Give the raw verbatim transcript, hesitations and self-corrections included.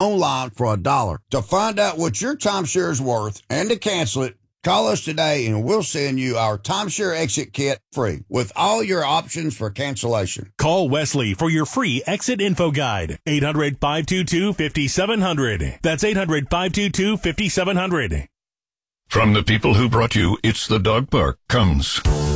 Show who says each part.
Speaker 1: online for a dollar. To find out what your timeshare is worth and to cancel it, call us today and we'll send you our timeshare exit kit free with all your options for cancellation.
Speaker 2: Call Wesley for your free exit info guide. eight hundred, five two two, five seven zero zero. That's eight hundred, five two two, five seven zero zero.
Speaker 3: From the people who brought you It's the Dog Park comes